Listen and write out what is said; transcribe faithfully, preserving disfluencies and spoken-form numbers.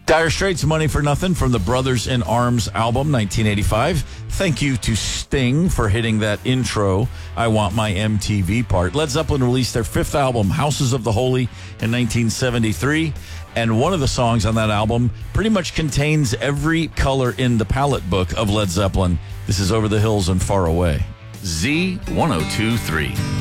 Dire Straits, Money for Nothing from the Brothers in Arms album, nineteen eighty-five. Thank you to Sting for hitting that intro, I Want My M T V part. Led Zeppelin released their fifth album, Houses of the Holy, in nineteen seventy-three. And one of the songs on that album pretty much contains every color in the palette book of Led Zeppelin. This is Over the Hills and Far Away. Z ten twenty-three.